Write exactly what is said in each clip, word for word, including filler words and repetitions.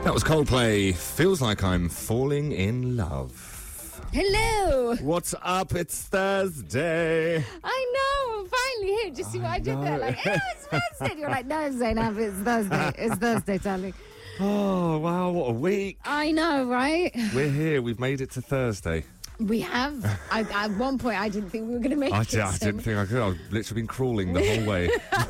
That was Coldplay. Feels like I'm falling in love. Hello. What's up? It's Thursday. I know. I'm finally here. Just see what I, I did there? Like, oh, it's Thursday. You're like, no, Zainab, it's Thursday. It's Thursday, darling. Oh, wow. What a week. I know, right? We're here. We've made it to Thursday. We have. I, at one point, I didn't think we were going to make I, it. did, I didn't think I could. I've literally been crawling the whole way.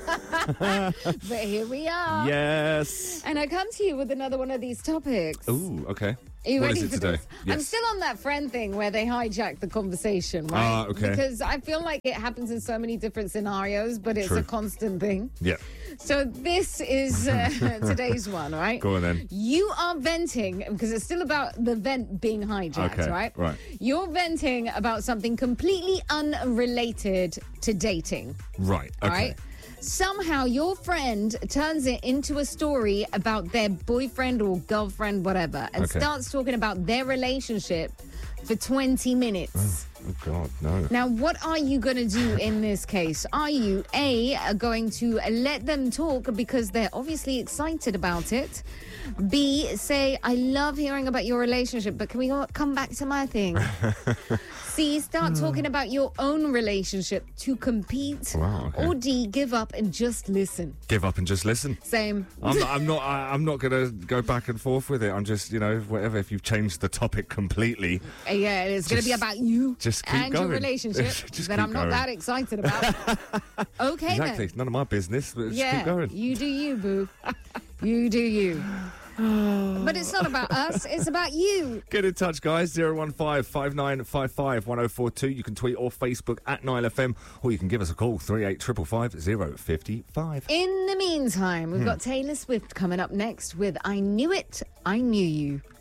But here we are. Yes. And I come to you with another one of these topics. Ooh, okay. Are you what ready is it for today? this? Yes. I'm still on that friend thing where they hijack the conversation, right? Ah, okay. Because I feel like it happens in so many different scenarios, but it's True. a constant thing. Yeah. So this is uh, today's one, right? Go on then. You are venting, because it's still about the vent being hijacked, Okay, right? right. You're venting about something completely unrelated to dating, Right. Okay. all right? Somehow your friend turns it into a story about their boyfriend or girlfriend, whatever, and Okay. starts talking about their relationship for twenty minutes. Oh, God, no. Now, what are you going to do in this case? Are you, A, going to let them talk because they're obviously excited about it? B, say, I love hearing about your relationship, but can we go- come back to my thing? C, start talking about your own relationship to compete. Wow, okay. Or D, give up and just listen. Give up and just listen. Same. I'm not. I'm not. I, I'm not going to go back and forth with it. I'm just, you know, whatever. If you've changed the topic completely, Uh, yeah, it's going to be Just- about you just keep and going. your relationship Just that keep I'm not going. that excited about. Okay, exactly. then. None of my business. But just Yeah, keep going. you do you, boo. You do you. But it's not about us, it's about you. Get in touch, guys. zero one five, five nine five five, one oh four two. You can tweet or Facebook at Nile F M, or you can give us a call, three eight five five, five zero five five. In the meantime, we've got Taylor Swift coming up next with I Knew It, I Knew You.